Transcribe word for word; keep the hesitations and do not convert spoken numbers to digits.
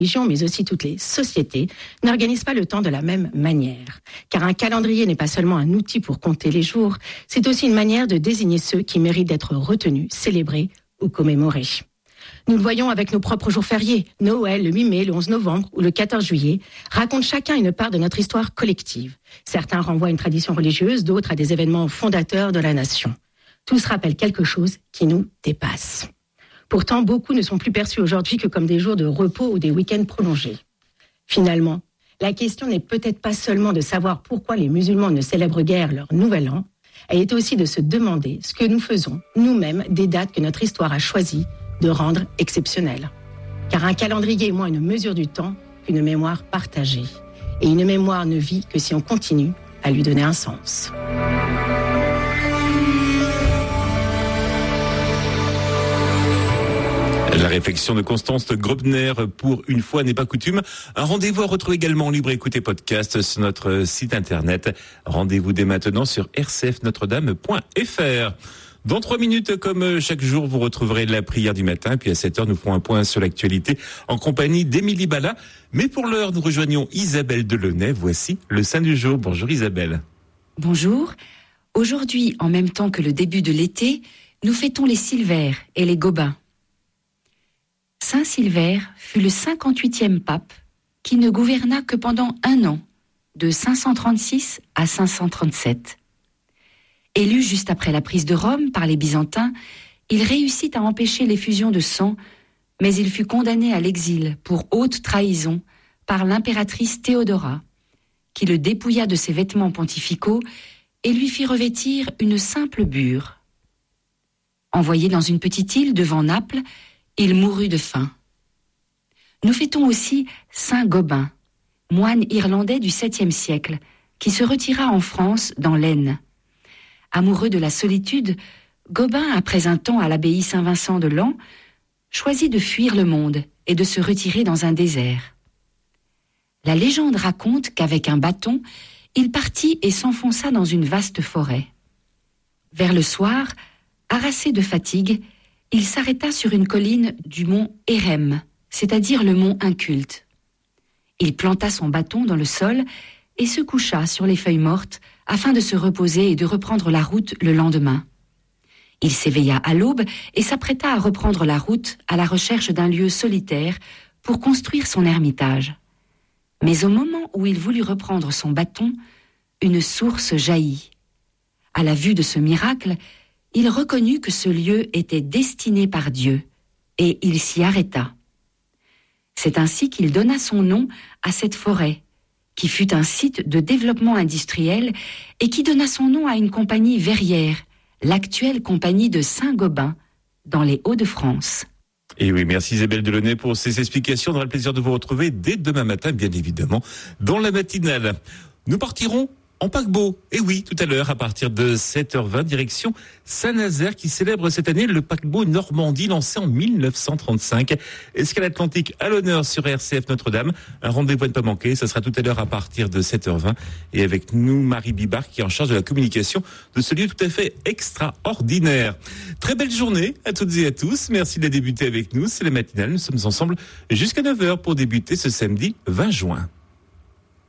religions, mais aussi toutes les sociétés, n'organisent pas le temps de la même manière. Car un calendrier n'est pas seulement un outil pour compter les jours, c'est aussi une manière de désigner ceux qui méritent d'être retenus, célébrés ou commémorés. Nous le voyons avec nos propres jours fériés. Noël, le huit mai, le onze novembre ou le quatorze juillet racontent chacun une part de notre histoire collective. Certains renvoient à une tradition religieuse, d'autres à des événements fondateurs de la nation. Tous rappellent quelque chose qui nous dépasse. Pourtant, beaucoup ne sont plus perçus aujourd'hui que comme des jours de repos ou des week-ends prolongés. Finalement, la question n'est peut-être pas seulement de savoir pourquoi les musulmans ne célèbrent guère leur nouvel an, elle est aussi de se demander ce que nous faisons, nous-mêmes, des dates que notre histoire a choisi de rendre exceptionnelles. Car un calendrier est moins une mesure du temps qu'une mémoire partagée. Et une mémoire ne vit que si on continue à lui donner un sens. La réflexion de Constance Grobner, pour une fois n'est pas coutume. Un rendez-vous à retrouver également en libre écoute et podcast sur notre site internet. Rendez-vous dès maintenant sur r c f notre dame point f r. Dans trois minutes, comme chaque jour, vous retrouverez la prière du matin. Puis à sept heures, nous ferons un point sur l'actualité en compagnie d'Émilie Bala. Mais pour l'heure, nous rejoignons Isabelle Delaunay. Voici le Saint du jour. Bonjour Isabelle. Bonjour. Aujourd'hui, en même temps que le début de l'été, nous fêtons les Silvères et les Gobins. Saint Silvère fut le cinquante-huitième pape qui ne gouverna que pendant un an, de cinq cent trente-six à cinq cent trente-sept. Élu juste après la prise de Rome par les Byzantins, il réussit à empêcher l'effusion de sang, mais il fut condamné à l'exil pour haute trahison par l'impératrice Théodora, qui le dépouilla de ses vêtements pontificaux et lui fit revêtir une simple bure. Envoyé dans une petite île devant Naples, il mourut de faim. Nous fêtons aussi Saint Gobain, moine irlandais du septième siècle, qui se retira en France dans l'Aisne. Amoureux de la solitude, Gobain, après un temps à l'abbaye Saint-Vincent de Lans, choisit de fuir le monde et de se retirer dans un désert. La légende raconte qu'avec un bâton, il partit et s'enfonça dans une vaste forêt. Vers le soir, harassé de fatigue, il s'arrêta sur une colline du mont Érem, c'est-à-dire le mont inculte. Il planta son bâton dans le sol et se coucha sur les feuilles mortes afin de se reposer et de reprendre la route le lendemain. Il s'éveilla à l'aube et s'apprêta à reprendre la route à la recherche d'un lieu solitaire pour construire son ermitage. Mais au moment où il voulut reprendre son bâton, une source jaillit. À la vue de ce miracle, il reconnut que ce lieu était destiné par Dieu, et il s'y arrêta. C'est ainsi qu'il donna son nom à cette forêt, qui fut un site de développement industriel et qui donna son nom à une compagnie verrière, l'actuelle compagnie de Saint-Gobain, dans les Hauts-de-France. Et oui, merci Isabelle Delaunay pour ces explications. On aura le plaisir de vous retrouver dès demain matin, bien évidemment, dans la matinale. Nous partirons en paquebot. Et oui, tout à l'heure, à partir de sept heures vingt, direction Saint-Nazaire, qui célèbre cette année le paquebot Normandie, lancé en mille neuf cent trente-cinq. Escale Atlantique à l'honneur sur R C F Notre-Dame. Un rendez-vous à ne pas manquer. Ça sera tout à l'heure à partir de sept heures vingt. Et avec nous, Marie Bibard, qui est en charge de la communication de ce lieu tout à fait extraordinaire. Très belle journée à toutes et à tous. Merci de débuter avec nous. C'est la matinale. Nous sommes ensemble jusqu'à neuf heures pour débuter ce samedi vingt juin.